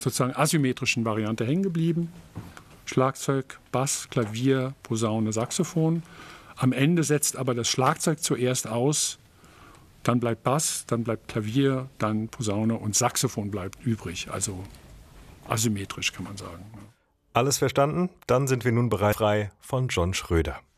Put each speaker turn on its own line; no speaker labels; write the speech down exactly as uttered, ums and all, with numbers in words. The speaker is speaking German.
sozusagen asymmetrischen Variante hängen geblieben. Schlagzeug, Bass, Klavier, Posaune, Saxophon. Am Ende setzt aber das Schlagzeug zuerst aus, dann bleibt Bass, dann bleibt Klavier, dann Posaune und Saxophon bleibt übrig. Also asymmetrisch kann man sagen.
Alles verstanden? Dann sind wir nun bereit frei von John Schröder.